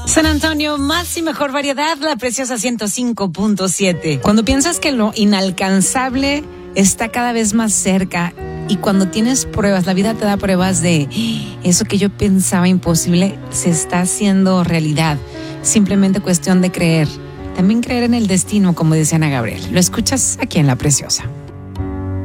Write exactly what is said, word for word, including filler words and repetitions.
San Antonio, más y mejor variedad, La Preciosa ciento cinco punto siete. Cuando piensas que lo inalcanzable está cada vez más cerca y cuando tienes pruebas, la vida te da pruebas de eso que yo pensaba imposible, se está haciendo realidad. Simplemente cuestión de creer. También creer en el destino, como dice Ana Gabriel. Lo escuchas aquí en La Preciosa.